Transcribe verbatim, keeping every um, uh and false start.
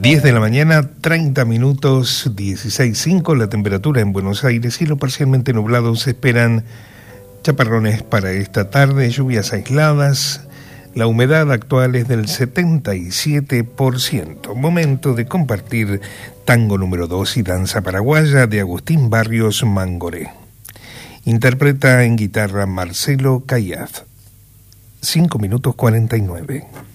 diez de la mañana, treinta minutos, dieciséis punto cinco, la temperatura en Buenos Aires, cielo parcialmente nublado, se esperan chaparrones para esta tarde, lluvias aisladas, la humedad actual es del setenta y siete por ciento. Momento de compartir tango número dos y danza paraguaya de Agustín Barrios Mangoré. Interpreta en guitarra Marcelo Cayaz. cinco minutos cuarenta y nueve.